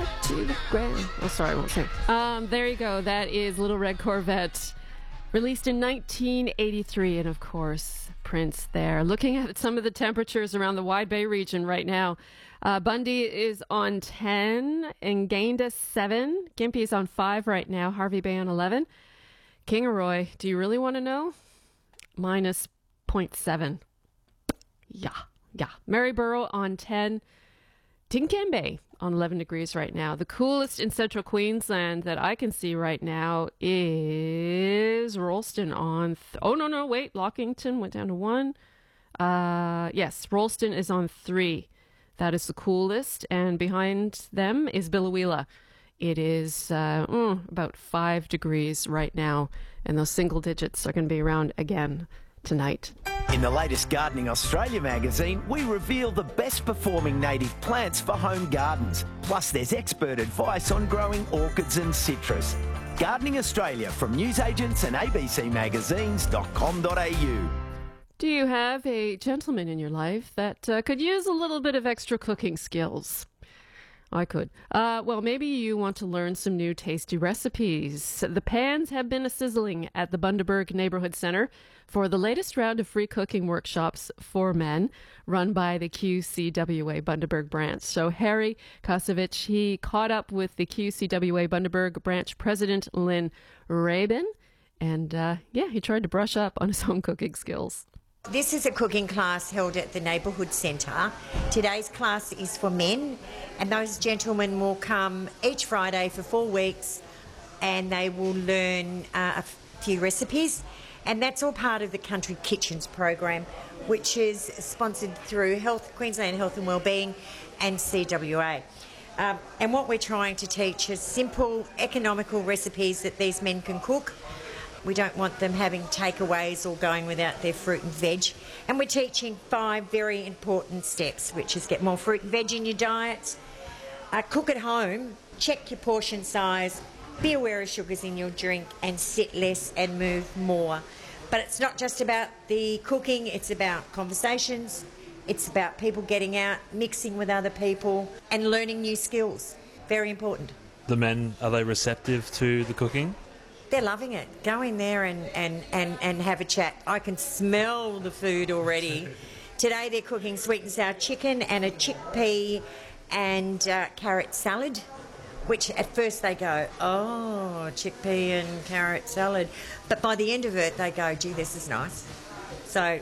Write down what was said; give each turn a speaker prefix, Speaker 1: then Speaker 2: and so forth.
Speaker 1: to the ground. Oh, sorry, I won't sing. There you go. That is Little Red Corvette, released in 1983. And, of course, Prince there. Looking at some of the temperatures around the Wide Bay region right now. Bundy is on 10, Nganda 7. Gympie is on 5 right now. Harvey Bay on 11. Kingaroy, do you really want to know? Minus 0.7. Yeah. Maryborough on 10. Tincanbay on 11 degrees right now. The coolest in central Queensland that I can see right now is Rolleston on... Lockington went down to 1. Yes, Rolleston is on 3. That is the coolest. And behind them is Biloela. It is about 5 degrees right now. And those single digits are going to be around again tonight.
Speaker 2: In the latest Gardening Australia magazine, we reveal the best performing native plants for home gardens. Plus, there's expert advice on growing orchids and citrus. Gardening Australia from newsagents and abcmagazines.com.au.
Speaker 1: Do you have a gentleman in your life that could use a little bit of extra cooking skills? I could. Well, maybe you want to learn some new tasty recipes. The pans have been a-sizzling at the Bundaberg Neighbourhood Centre for the latest round of free cooking workshops for men run by the QCWA Bundaberg branch. So Harry Kosovich, he caught up with the QCWA Bundaberg branch president, Lynn Rabin, and he tried to brush up on his own cooking skills.
Speaker 3: This is a cooking class held at the Neighbourhood Centre. Today's class is for men, and those gentlemen will come each Friday for 4 weeks, and they will learn a few recipes, and that's all part of the Country Kitchens program, which is sponsored through Queensland Health and Wellbeing and CWA. And what we're trying to teach is simple, economical recipes that these men can cook. We don't want them having takeaways or going without their fruit and veg. And we're teaching 5 very important steps, which is get more fruit and veg in your diet, cook at home, check your portion size, be aware of sugars in your drink, and sit less and move more. But it's not just about the cooking, it's about conversations, it's about people getting out, mixing with other people, and learning new skills. Very important.
Speaker 4: The men, are they receptive to the cooking?
Speaker 3: They're loving it. Go in there and have a chat. I can smell the food already. Today they're cooking sweet and sour chicken and a chickpea and carrot salad, which at first they go, oh, chickpea and carrot salad. But by the end of it, they go, gee, this is nice. So